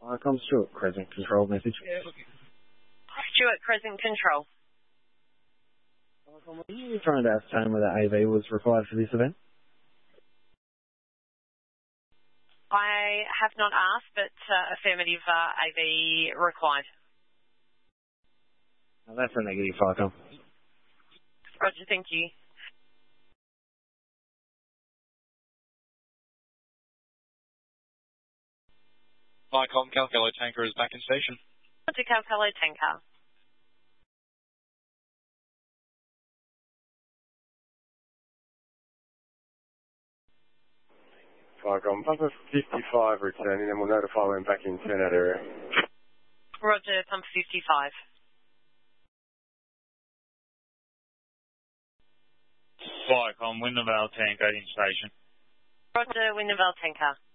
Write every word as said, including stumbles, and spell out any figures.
Icom Stuart, Crescent Control message. Stuart, Crescent Control. Icom, were you trying to ascertain whether A V was required for this event? I have not asked, but uh, affirmative uh, A V required. No, that's a negative, Icom. Roger, thank you. Icom, Calcalo Tanker is back in station. Roger, Calcalo Tanker. Icom, Papa fifty-five returning, and we'll notify when back in turnout area. Roger, Pump fifty-five. Icom, Wintervale Tanker in station. Roger, Wintervale Tanker.